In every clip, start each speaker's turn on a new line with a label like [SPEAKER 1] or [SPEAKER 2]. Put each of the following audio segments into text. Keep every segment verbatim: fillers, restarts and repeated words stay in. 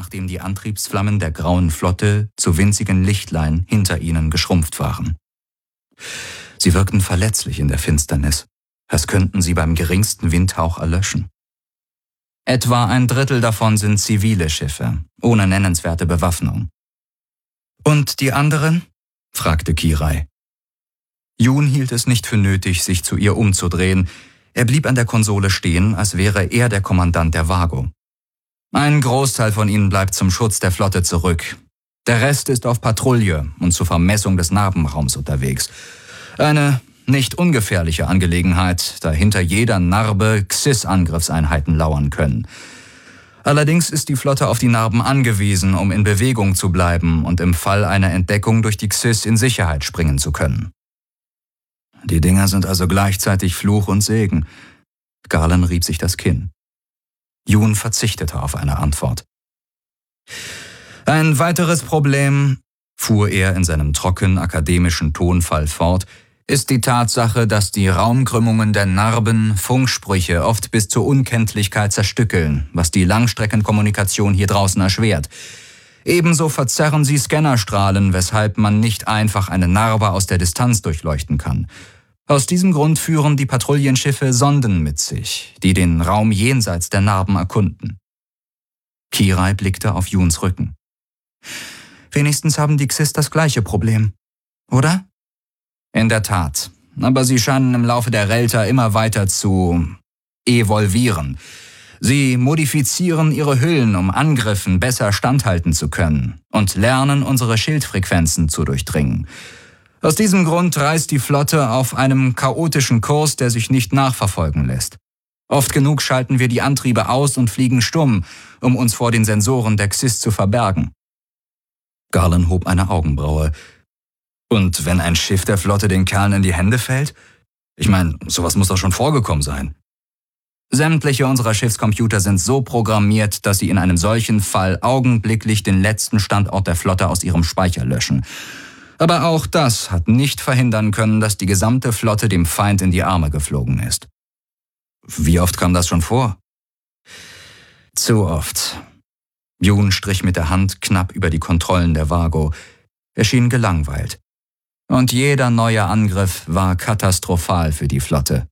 [SPEAKER 1] nachdem die Antriebsflammen der Grauen Flotte zu winzigen Lichtlein hinter ihnen geschrumpft waren. Sie wirkten verletzlich in der Finsternis, als könnten sie beim geringsten Windhauch erlöschen. Etwa ein Drittel davon sind zivile Schiffe, ohne nennenswerte Bewaffnung. »Und die anderen?« fragte Kirai. Jun hielt es nicht für nötig, sich zu ihr umzudrehen. Er blieb an der Konsole stehen, als wäre er der Kommandant der Vago. »Ein Großteil von ihnen bleibt zum Schutz der Flotte zurück. Der Rest ist auf Patrouille und zur Vermessung des Narbenraums unterwegs. Eine nicht ungefährliche Angelegenheit, da hinter jeder Narbe Xys-Angriffseinheiten lauern können. Allerdings ist die Flotte auf die Narben angewiesen, um in Bewegung zu bleiben und im Fall einer Entdeckung durch die Xys in Sicherheit springen zu können.« »Die Dinger sind also gleichzeitig Fluch und Segen.« Galen rieb sich das Kinn. Jun verzichtete auf eine Antwort. »Ein weiteres Problem«, fuhr er in seinem trocken akademischen Tonfall fort, »ist die Tatsache, dass die Raumkrümmungen der Narben Funksprüche oft bis zur Unkenntlichkeit zerstückeln, was die Langstreckenkommunikation hier draußen erschwert. Ebenso verzerren sie Scannerstrahlen, weshalb man nicht einfach eine Narbe aus der Distanz durchleuchten kann. Aus diesem Grund führen die Patrouillenschiffe Sonden mit sich, die den Raum jenseits der Narben erkunden.« Kirai blickte auf Juns Rücken. »Wenigstens haben die Xys das gleiche Problem, oder?« »In der Tat, aber sie scheinen im Laufe der Relta immer weiter zu evolvieren. Sie modifizieren ihre Hüllen, um Angriffen besser standhalten zu können und lernen, unsere Schildfrequenzen zu durchdringen. Aus diesem Grund reist die Flotte auf einem chaotischen Kurs, der sich nicht nachverfolgen lässt. Oft genug schalten wir die Antriebe aus und fliegen stumm, um uns vor den Sensoren der Xys zu verbergen.« Galen hob eine Augenbraue. »Und wenn ein Schiff der Flotte den Kerlen in die Hände fällt? Ich meine, sowas muss doch schon vorgekommen sein.« »Sämtliche unserer Schiffscomputer sind so programmiert, dass sie in einem solchen Fall augenblicklich den letzten Standort der Flotte aus ihrem Speicher löschen. Aber auch das hat nicht verhindern können, dass die gesamte Flotte dem Feind in die Arme geflogen ist.« »Wie oft kam das schon vor?« »Zu oft.« Jun strich mit der Hand knapp über die Kontrollen der Vago. Er schien gelangweilt. Und jeder neue Angriff war katastrophal für die Flotte.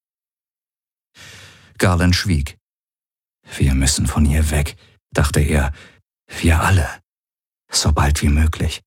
[SPEAKER 1] Galen schwieg. »Wir müssen von hier weg«, dachte er. »Wir alle. So bald wie möglich.«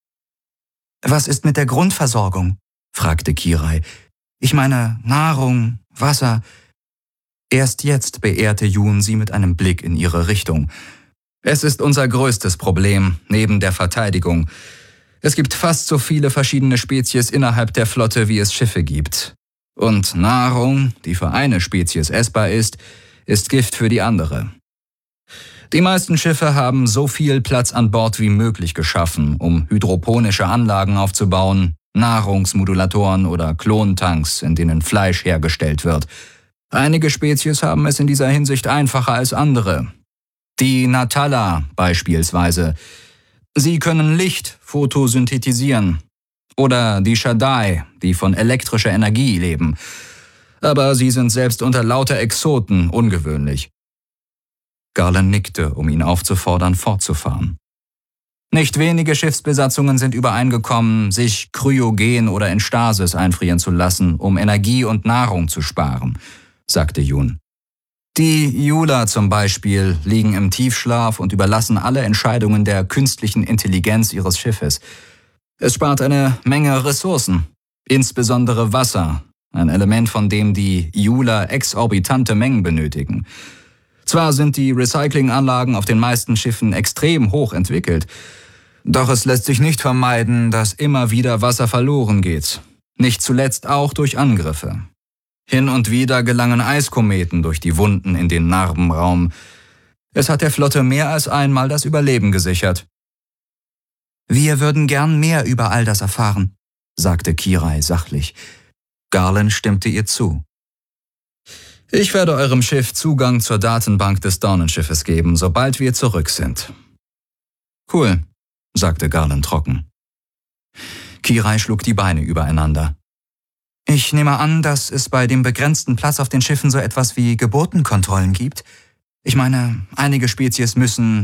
[SPEAKER 1] »Was ist mit der Grundversorgung?« fragte Kirai. »Ich meine, Nahrung, Wasser.« Erst jetzt beehrte Jun sie mit einem Blick in ihre Richtung. »Es ist unser größtes Problem, neben der Verteidigung. Es gibt fast so viele verschiedene Spezies innerhalb der Flotte, wie es Schiffe gibt. Und Nahrung, die für eine Spezies essbar ist, ist Gift für die andere. Die meisten Schiffe haben so viel Platz an Bord wie möglich geschaffen, um hydroponische Anlagen aufzubauen, Nahrungsmodulatoren oder Klontanks, in denen Fleisch hergestellt wird. Einige Spezies haben es in dieser Hinsicht einfacher als andere. Die Natala beispielsweise. Sie können Licht photosynthetisieren. Oder die Shaddai, die von elektrischer Energie leben. Aber sie sind selbst unter lauter Exoten ungewöhnlich.« Galen nickte, um ihn aufzufordern, fortzufahren. »Nicht wenige Schiffsbesatzungen sind übereingekommen, sich kryogen oder in Stasis einfrieren zu lassen, um Energie und Nahrung zu sparen«, sagte Jun. »Die Jula zum Beispiel liegen im Tiefschlaf und überlassen alle Entscheidungen der künstlichen Intelligenz ihres Schiffes. Es spart eine Menge Ressourcen, insbesondere Wasser, ein Element, von dem die Jula exorbitante Mengen benötigen. Zwar sind die Recyclinganlagen auf den meisten Schiffen extrem hoch entwickelt, doch es lässt sich nicht vermeiden, dass immer wieder Wasser verloren geht, nicht zuletzt auch durch Angriffe. Hin und wieder gelangen Eiskometen durch die Wunden in den Narbenraum. Es hat der Flotte mehr als einmal das Überleben gesichert.« »Wir würden gern mehr über all das erfahren«, sagte Kirai sachlich. Galen stimmte ihr zu. »Ich werde eurem Schiff Zugang zur Datenbank des Dornenschiffes geben, sobald wir zurück sind.« »Cool«, sagte Galen trocken. Kirai schlug die Beine übereinander. »Ich nehme an, dass es bei dem begrenzten Platz auf den Schiffen so etwas wie Geburtenkontrollen gibt. Ich meine, einige Spezies müssen